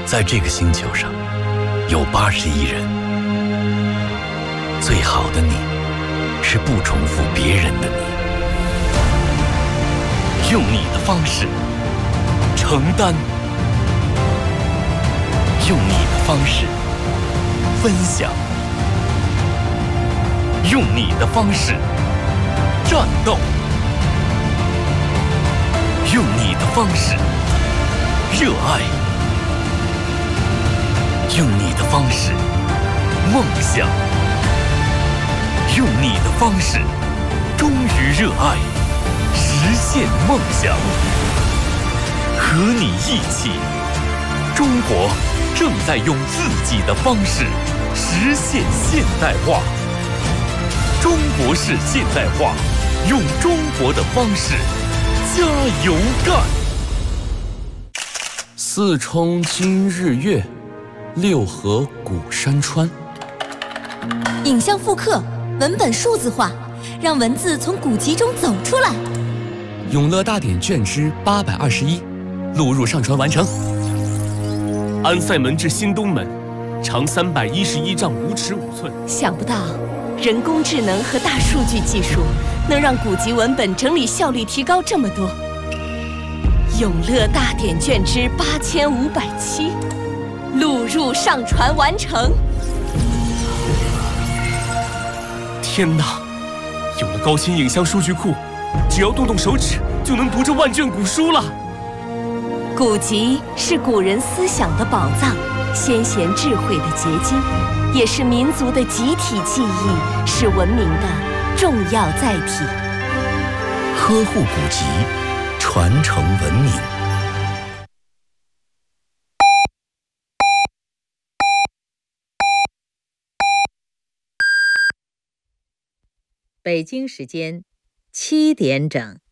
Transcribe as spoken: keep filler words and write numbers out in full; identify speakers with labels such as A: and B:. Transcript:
A: 在这个星球上，有八十亿人。最好的你，是不重复别人的你。用你的方式承担，用你的方式分享，用你的方式战斗，用你的方式热爱，用你的方式梦想，用你的方式忠于热爱，实现梦想。和你一起，中国正在用自己的方式实现现代化。中国式现代化，用中国的方式加油干。
B: 四冲今日月，六合古山川。
C: 影像复刻，文本数字化，让文字从古籍中走出来。
B: 永乐大典卷之八百二十一，录入上传完成。
D: 安塞门至新东门，长三百一十一丈五尺五寸。
E: 想不到，人工智能和大数据技术能让古籍文本整理效率提高这么多。永乐大典卷之八千五百七，录入上传完成。
D: 天哪！有了高清影像数据库，只要动动手指就能读这万卷古书了。
E: 古籍是古人思想的宝藏，先贤智慧的结晶，也是民族的集体记忆，是文明的重要载体。
A: 呵护古籍，传承文明。
F: 北京时间七点整。